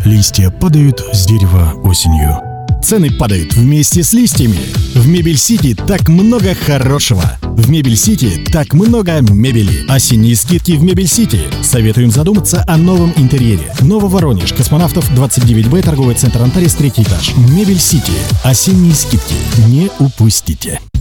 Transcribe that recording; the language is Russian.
Листья падают с дерева осенью. Цены падают вместе с листьями. В Мебель Сити так много хорошего. В Мебель Сити так много мебели. Осенние скидки в Мебель Сити. Советуем задуматься о новом интерьере. Нововоронеж, Космонавтов 29Б, торговый центр Антарес, 3-й этаж. Мебель Сити. Осенние скидки. Не упустите.